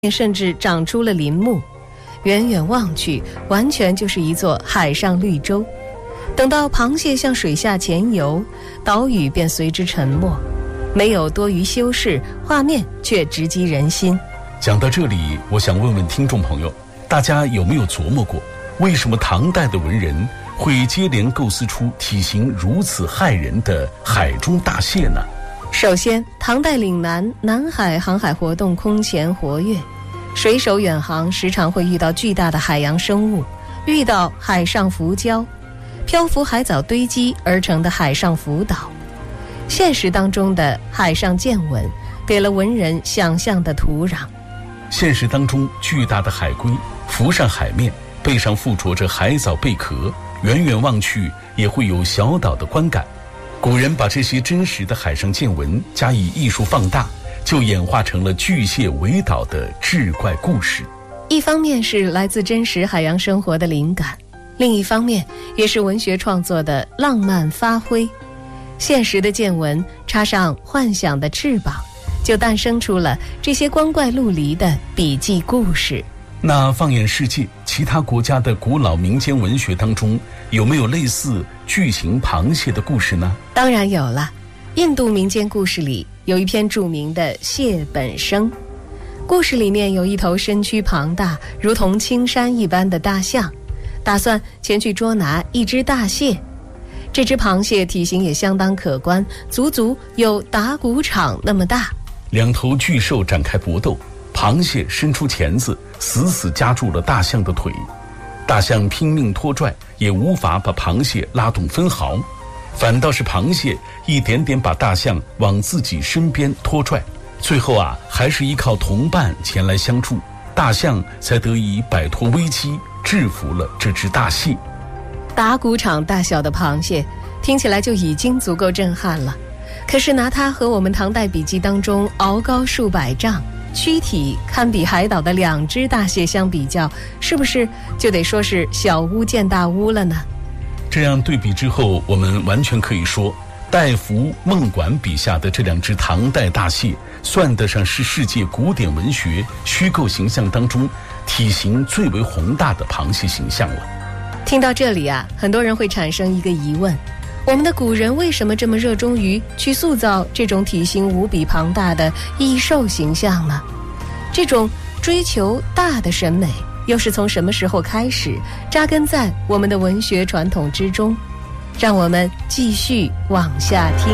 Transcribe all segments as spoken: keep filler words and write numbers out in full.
甚至长出了林木，远远望去，完全就是一座海上绿洲。等到螃蟹向水下潜游，岛屿便随之沉没，没有多余修饰，画面却直击人心。 讲到这里，我想问问听众朋友，大家有没有琢磨过，为什么唐代的文人会接连构思出体型如此骇人的海中大蟹呢？ 首先，唐代岭南南海航海活动空前活跃，水手远航时常会遇到巨大的海洋生物，遇到海上浮礁，漂浮海藻堆积而成的海上浮岛。现实当中的海上见闻给了文人想象的土壤。 现实当中，巨大的海龟浮上海面，背上附着着海藻贝壳，远远望去也会有小岛的观感。古人把这些真实的海上见闻加以艺术放大，就演化成了巨蟹围岛的志怪故事。 一方面是来自真实海洋生活的灵感，另一方面也是文学创作的浪漫发挥。现实的见闻插上幻想的翅膀，就诞生出了这些光怪陆离的笔记故事。 那放眼世界，其他国家的古老民间文学当中，有没有类似巨型螃蟹的故事呢？ 当然有了。印度民间故事里有一篇著名的《蟹本生》，故事里面有一头身躯庞大如同青山一般的大象，打算前去捉拿一只大蟹。这只螃蟹体型也相当可观，足足有打谷场那么大。 两头巨兽展开搏斗，螃蟹伸出钳子死死夹住了大象的腿，大象拼命拖拽，也无法把螃蟹拉动分毫，反倒是螃蟹一点点把大象往自己身边拖拽，最后啊，还是依靠同伴前来相助，大象才得以摆脱危机，制服了这只大蟹。 打谷场大小的螃蟹听起来就已经足够震撼了，可是拿它和我们唐代笔记当中鳌高数百丈，躯体堪比海岛的两只大蟹相比较，是不是就得说是小巫见大巫了呢？ 这样对比之后，我们完全可以说，戴福、孟馆笔下的这两只唐代大蟹，算得上是世界古典文学虚构形象当中体型最为宏大的螃蟹形象了。 听到这里啊，很多人会产生一个疑问，我们的古人为什么这么热衷于去塑造这种体型无比庞大的异兽形象呢？这种追求大的审美又是从什么时候开始扎根在我们的文学传统之中？让我们继续往下听。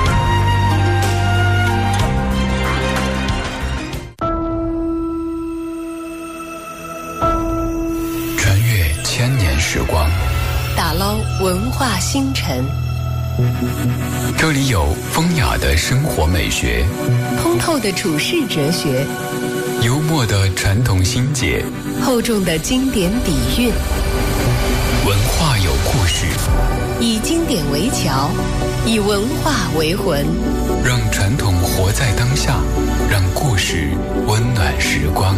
穿越千年时光， 打捞文化星辰， 这里有风雅的生活美学， 通透的处世哲学， 幽默的传统心结， 厚重的经典底蕴。 文化有故事， 以经典为桥，以文化为魂， 让传统活在当下，让故事温暖时光。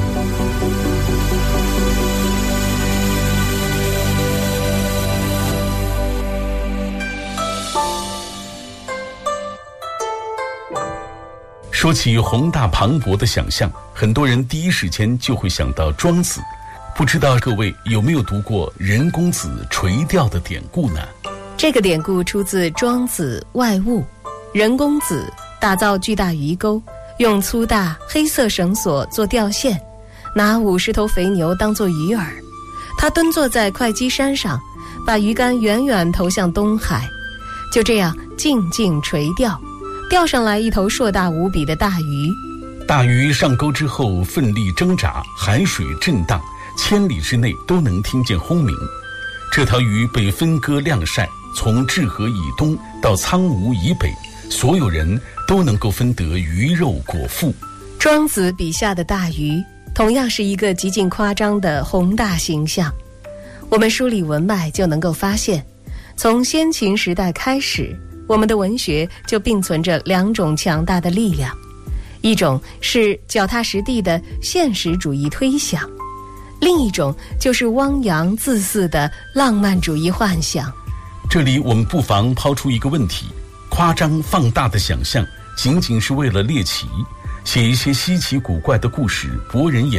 说起宏大磅礴的想象，很多人第一时间就会想到庄子。不知道各位有没有读过人工子垂钓的典故呢？ 这个典故出自庄子外物。人工子打造巨大鱼钩，用粗大黑色绳索做钓线，拿五十头肥牛当作鱼饵。他蹲坐在会稽山上，把鱼竿远远投向东海，就这样静静垂钓，钓上来一头硕大无比的大鱼。 大鱼上钩之后奋力挣扎，海水震荡，千里之内都能听见轰鸣。这条鱼被分割晾晒，从治河以东到苍梧以北，所有人都能够分得鱼肉果腹。 庄子笔下的大鱼同样是一个极尽夸张的宏大形象。我们梳理文脉就能够发现，从先秦时代开始，我们的文学就并存着两种强大的力量，一种是脚踏实地的现实主义推想，另一种就是汪洋恣肆的浪漫主义幻想。 这里我们不妨抛出一个问题，夸张放大的想象仅仅是为了猎奇，写一些稀奇古怪的故事博人眼